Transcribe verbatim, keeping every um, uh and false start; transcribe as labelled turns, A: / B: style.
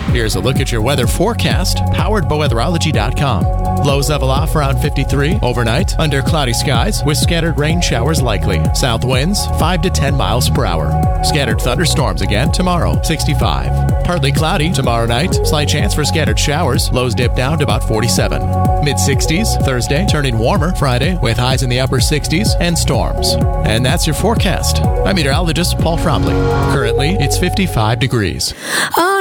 A: Here's a look at your weather forecast, powered by weatherology dot com. Lows level off around fifty-three overnight, under cloudy skies with scattered rain showers likely. South winds five to ten miles per hour. Scattered thunderstorms again tomorrow, sixty-five. Partly cloudy tomorrow night, slight chance for scattered showers. Lows dip down to about forty-seven. mid sixties Thursday, turning warmer Friday with highs in the upper sixties and storms. And that's your forecast. I'm meteorologist Paul Trombley. Currently, it's fifty-five degrees.
B: Oh,